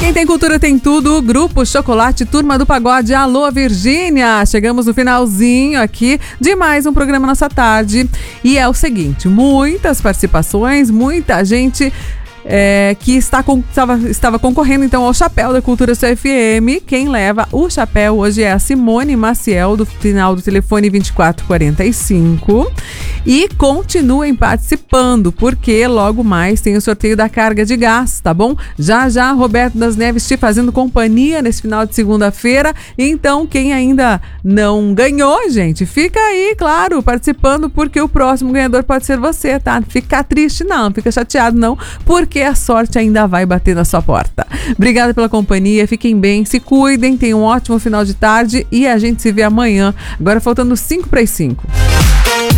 Quem tem cultura tem tudo. Grupo Chocolate, Turma do Pagode. Alô, Virgínia. Chegamos no finalzinho aqui de mais um programa Nossa Tarde. E é o seguinte, muitas participações, muita gente que estava concorrendo então ao chapéu da Cultura CFM. Quem leva o chapéu hoje é a Simone Maciel, do final do telefone 2445. E continuem participando, porque logo mais tem o sorteio da carga de gás, tá bom? Já Roberto das Neves te fazendo companhia nesse final de segunda-feira. Então, quem ainda não ganhou, gente, fica aí, claro, participando, porque o próximo ganhador pode ser você, tá? Fica triste não, fica chateado não, porque a sorte ainda vai bater na sua porta. Obrigada pela companhia, fiquem bem, se cuidem, tenham um ótimo final de tarde e a gente se vê amanhã, agora faltando 5 para as 5.